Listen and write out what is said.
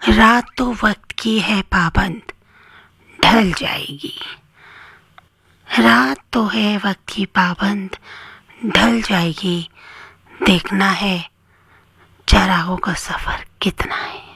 रात तो वक्त की है पाबंद, ढल जाएगी। रात तो है वक्त की पाबंद, ढल जाएगी। देखना है चरागों का सफ़र कितना है।